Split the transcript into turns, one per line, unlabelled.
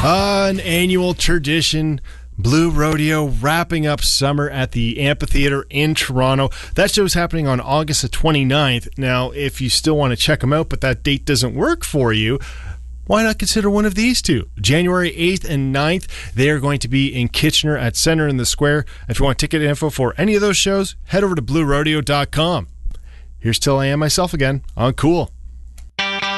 An annual tradition, Blue Rodeo wrapping up summer at the Amphitheater in Toronto. That show's happening on August the 29th. Now, if you still want to check them out, but that date doesn't work for you, why not consider one of these two? January 8th and 9th, they are going to be in Kitchener at Center in the Square. If you want ticket info for any of those shows, head over to bluerodeo.com. Here's Till I Am Myself again on Cool.